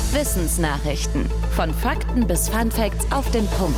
Wissensnachrichten. Von Fakten bis Funfacts auf den Punkt.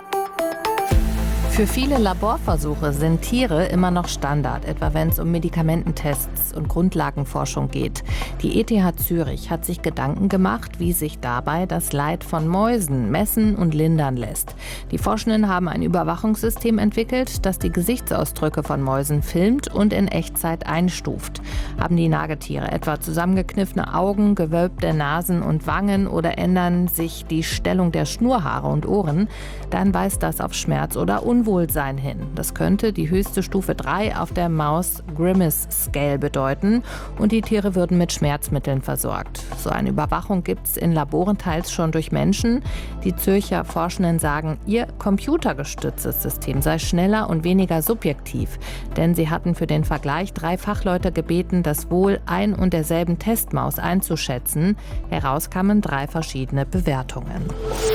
Für viele Laborversuche sind Tiere immer noch Standard, etwa wenn es um Medikamententests und Grundlagenforschung geht. Die ETH Zürich hat sich Gedanken gemacht, wie sich dabei das Leid von Mäusen messen und lindern lässt. Die Forschenden haben ein Überwachungssystem entwickelt, das die Gesichtsausdrücke von Mäusen filmt und in Echtzeit einstuft. Haben die Nagetiere etwa zusammengekniffene Augen, gewölbte Nasen und Wangen oder ändern sich die Stellung der Schnurhaare und Ohren, dann weist das auf Schmerz oder Unwohlsein hin. Das könnte die höchste Stufe 3 auf der Maus-Grimace Scale bedeuten und die Tiere würden mit Schmerzmitteln versorgt. So eine Überwachung gibt es in Laboren teils schon durch Menschen. Die Zürcher Forschenden sagen, ihr computergestütztes System sei schneller und weniger subjektiv, denn sie hatten für den Vergleich 3 Fachleute gebeten, das Wohl ein und derselben Testmaus einzuschätzen. Heraus kamen 3 verschiedene Bewertungen.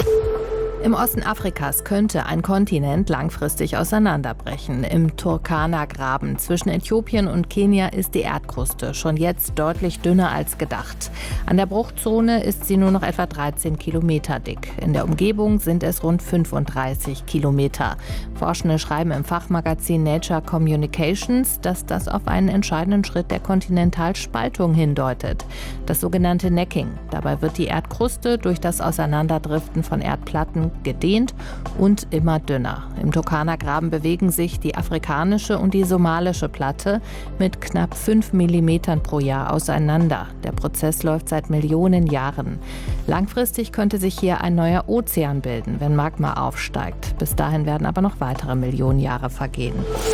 Im Osten Afrikas könnte ein Kontinent langfristig auseinanderbrechen. Im Turkana-Graben zwischen Äthiopien und Kenia ist die Erdkruste schon jetzt deutlich dünner als gedacht. An der Bruchzone ist sie nur noch etwa 13 Kilometer dick. In der Umgebung sind es rund 35 Kilometer. Forschende schreiben im Fachmagazin Nature Communications, dass das auf einen entscheidenden Schritt der Kontinentalspaltung hindeutet. Das sogenannte Necking. Dabei wird die Erdkruste durch das Auseinanderdriften von Erdplatten gedehnt und immer dünner. Im Turkana-Graben bewegen sich die afrikanische und die somalische Platte mit knapp 5 Millimetern pro Jahr auseinander. Der Prozess läuft seit Millionen Jahren. Langfristig könnte sich hier ein neuer Ozean bilden, wenn Magma aufsteigt. Bis dahin werden aber noch weitere Millionen Jahre vergehen.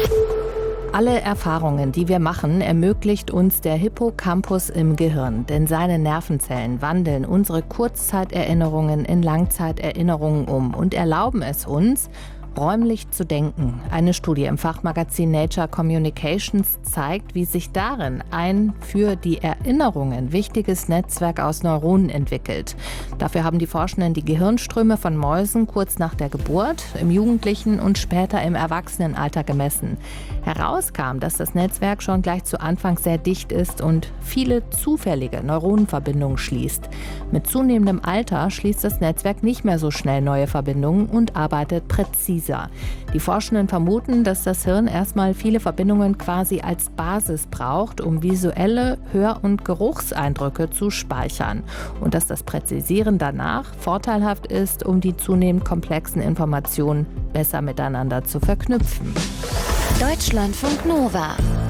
Alle Erfahrungen, die wir machen, ermöglicht uns der Hippocampus im Gehirn. Denn seine Nervenzellen wandeln unsere Kurzzeiterinnerungen in Langzeiterinnerungen um und erlauben es uns, räumlich zu denken. Eine Studie im Fachmagazin Nature Communications zeigt, wie sich darin ein für die Erinnerungen wichtiges Netzwerk aus Neuronen entwickelt. Dafür haben die Forschenden die Gehirnströme von Mäusen kurz nach der Geburt, im Jugendlichen und später im Erwachsenenalter gemessen. Herauskam, dass das Netzwerk schon gleich zu Anfang sehr dicht ist und viele zufällige Neuronenverbindungen schließt. Mit zunehmendem Alter schließt das Netzwerk nicht mehr so schnell neue Verbindungen und arbeitet präziser. Die Forschenden vermuten, dass das Hirn erstmal viele Verbindungen quasi als Basis braucht, um visuelle Hör- und Geruchseindrücke zu speichern. Und dass das Präzisieren danach vorteilhaft ist, um die zunehmend komplexen Informationen besser miteinander zu verknüpfen. Deutschlandfunk Nova